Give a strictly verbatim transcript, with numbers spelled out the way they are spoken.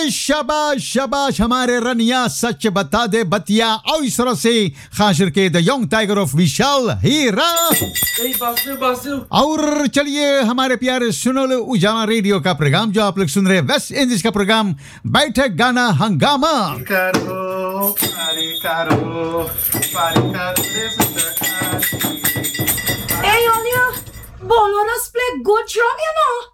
अरे शाबाश शाबाश हमारे रनिया सच बता दे बतिया और से खासर के द यंग टाइगर ऑफ विशाल हीरा। बासु बासु और चलिए हमारे प्यारे सुनो लो उजाला रेडियो का प्रोग्राम जो आप लोग सुन रहे हैं वेस्ट इंडीज का प्रोग्राम बैठक गाना हंगामा। करो पारी करो पारी करो Hey Olya, Bolonas play good job, you know.